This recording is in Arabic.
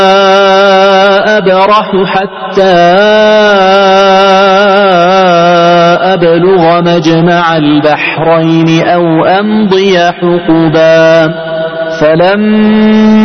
أبرح حتى أبلغ مجمع البحرين أو أمضي حقبا. فلما